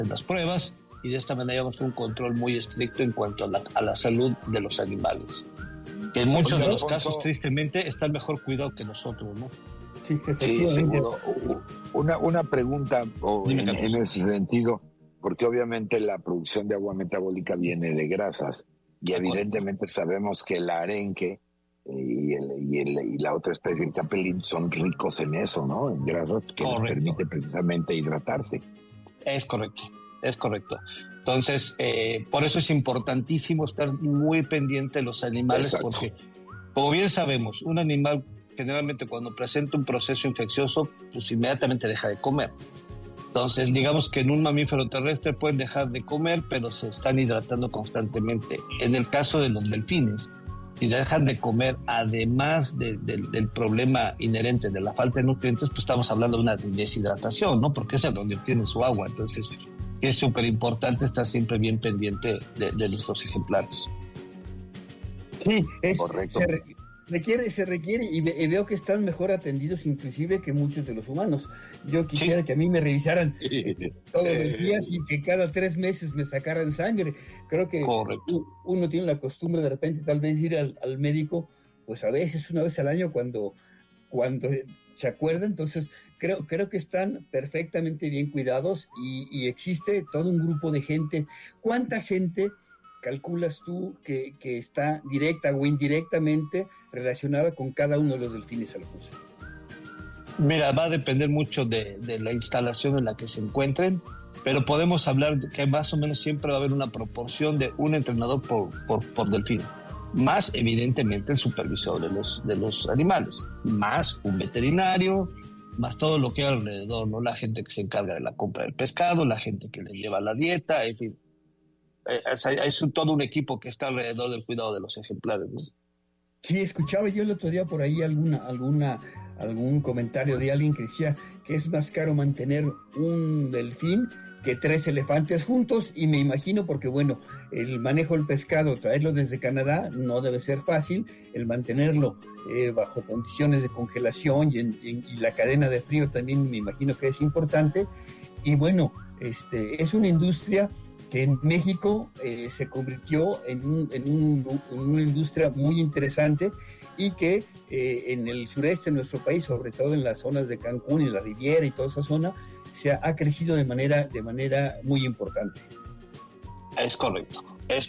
las pruebas y de esta manera llevamos un control muy estricto en cuanto a la salud de los animales. Que en muchos de los casos, tristemente, están mejor cuidados que nosotros, ¿no? Sí, seguro. Una pregunta en ese sentido, porque obviamente la producción de agua metabólica viene de grasas y evidentemente sabemos que el arenque y la otra especie, el capelín, son ricos en eso, ¿no? En grasas que les permite precisamente hidratarse. Es correcto. Entonces, por eso es importantísimo estar muy pendiente de los animales. Exacto. Porque, como bien sabemos, un animal generalmente cuando presenta un proceso infeccioso, pues inmediatamente deja de comer. Entonces, digamos que en un mamífero terrestre pueden dejar de comer, pero se están hidratando constantemente. En el caso de los delfines, si dejan de comer, además del problema inherente de la falta de nutrientes, pues estamos hablando de una deshidratación, ¿no? Porque es donde obtienen su agua. Entonces, es súper importante estar siempre bien pendiente de nuestros ejemplares. Sí, es correcto. Se requiere y veo que están mejor atendidos inclusive que muchos de los humanos. Yo quisiera que a mí me revisaran todos los días y que cada 3 meses me sacaran sangre. Creo que uno tiene la costumbre de repente tal vez ir al médico, pues a veces una vez al año cuando se acuerda. Entonces creo que están perfectamente bien cuidados y existe todo un grupo de gente. ¿Cuánta gente calculas tú que está directa o indirectamente relacionada con cada uno de los delfines, Alfonso? Mira, va a depender mucho de la instalación en la que se encuentren, pero podemos hablar de que más o menos siempre va a haber una proporción de un entrenador por delfín, más evidentemente el supervisor de los animales, más un veterinario, más todo lo que hay alrededor, ¿no? La gente que se encarga de la compra del pescado, la gente que les lleva la dieta, en fin. Hay todo un equipo que está alrededor del cuidado de los ejemplares, ¿no? Sí, escuchaba yo el otro día por ahí algún comentario de alguien que decía que es más caro mantener un delfín que 3 elefantes juntos, y me imagino porque, bueno, el manejo del pescado, traerlo desde Canadá no debe ser fácil, el mantenerlo bajo condiciones de congelación y la cadena de frío también me imagino que es importante, y bueno, es una industria que en México se convirtió en una industria muy interesante y que en el sureste de nuestro país, sobre todo en las zonas de Cancún y la Riviera y toda esa zona, se ha crecido de manera muy importante. Es correcto.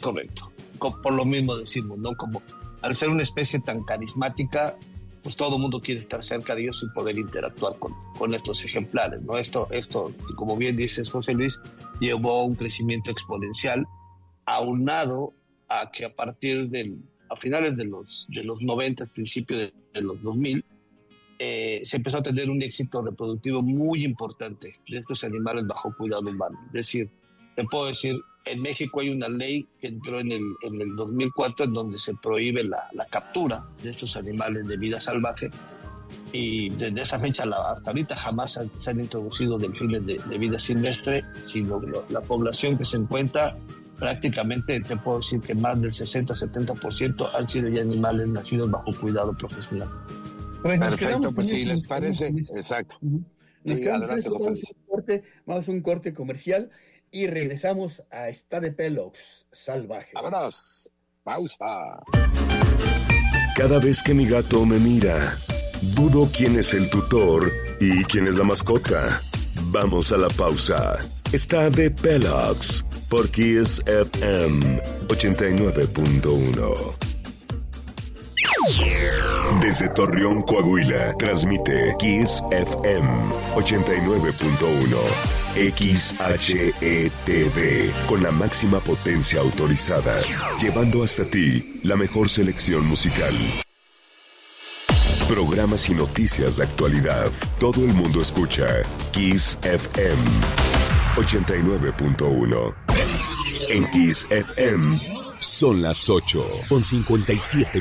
Por lo mismo decimos, ¿no? Como al ser una especie tan carismática, pues todo el mundo quiere estar cerca de ellos y poder interactuar con estos ejemplares, ¿no? Esto, como bien dices, José Luis, llevó a un crecimiento exponencial, aunado a que a finales de los 90, principios de los 2000, se empezó a tener un éxito reproductivo muy importante de estos animales bajo cuidado humano. Es decir, te puedo decir, en México hay una ley que entró en el 2004 en donde se prohíbe la captura de estos animales de vida salvaje, y desde esa fecha hasta ahorita jamás se han introducido delfines de vida silvestre, sino la población que se encuentra prácticamente, te puedo decir que más del 60-70% han sido ya animales nacidos bajo cuidado profesional. Pues perfecto, pues si les parece, exacto. Sí, adelante, vamos a un corte comercial y regresamos a Está de Pelos Salvaje. ¡Vámonos! ¡Pausa! Cada vez que mi gato me mira, dudo quién es el tutor y quién es la mascota. Vamos a la pausa. Está de Pelos por Kiss FM 89.1. Desde Torreón, Coahuila, transmite Kiss FM 89.1 XHETV con la máxima potencia autorizada, llevando hasta ti la mejor selección musical. Programas y noticias de actualidad. Todo el mundo escucha Kiss FM 89.1. En Kiss FM son las 8:57.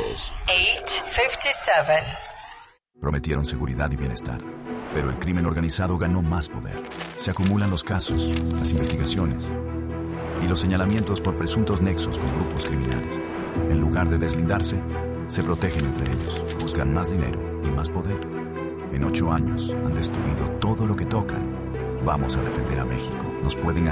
8:57. Prometieron seguridad y bienestar, pero el crimen organizado ganó más poder. Se acumulan los casos, las investigaciones y los señalamientos por presuntos nexos con grupos criminales. En lugar de deslindarse, se protegen entre ellos, buscan más dinero y más poder. En 8 años han destruido todo lo que tocan vamos a defender a México. Nos pueden